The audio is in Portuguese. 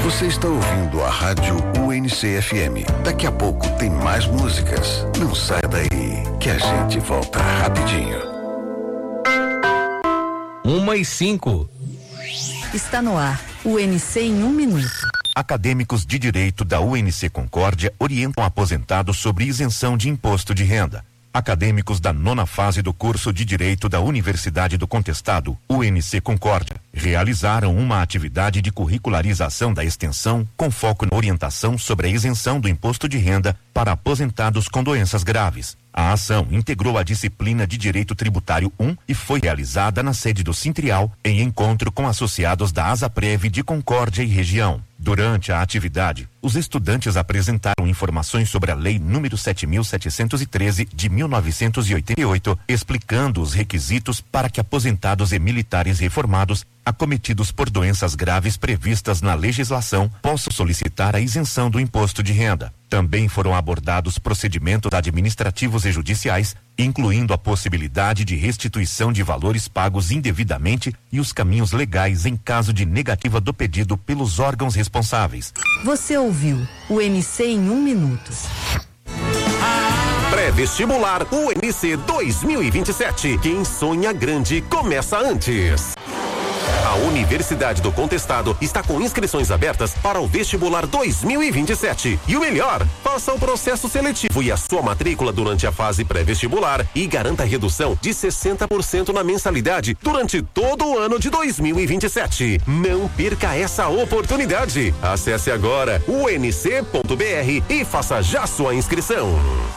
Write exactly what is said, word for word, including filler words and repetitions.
Você está ouvindo a rádio U N C F M. Daqui a pouco tem mais músicas. Não saia daí, que a gente volta rapidinho. Uma e cinco. Está no ar, U N C em um minuto. Acadêmicos de Direito da U N C Concórdia orientam aposentados sobre isenção de imposto de renda. Acadêmicos da nona fase do curso de Direito da Universidade do Contestado, U N C Concórdia, realizaram uma atividade de curricularização da extensão com foco na orientação sobre a isenção do imposto de renda para aposentados com doenças graves. A ação integrou a disciplina de Direito Tributário um e foi realizada na sede do Sintrial, em encontro com associados da ASAPREV de Concórdia e região. Durante a atividade, os estudantes apresentaram informações sobre a Lei número sete mil setecentos e treze de mil novecentos e oitenta e oito, explicando os requisitos para que aposentados e militares reformados acometidos por doenças graves previstas na legislação possam solicitar a isenção do imposto de renda. Também foram abordados procedimentos administrativos e judiciais, incluindo a possibilidade de restituição de valores pagos indevidamente e os caminhos legais em caso de negativa do pedido pelos órgãos responsáveis. Você ouviu o U N C em um minuto. Pré-vestibular U N C dois mil e vinte e sete. Quem sonha grande começa antes. A Universidade do Contestado está com inscrições abertas para o vestibular dois mil e vinte e sete. E o melhor, faça o processo seletivo e a sua matrícula durante a fase pré-vestibular e garanta redução de sessenta por cento na mensalidade durante todo o ano de dois mil e vinte e sete. Não perca essa oportunidade. Acesse agora u n c ponto b r e faça já sua inscrição.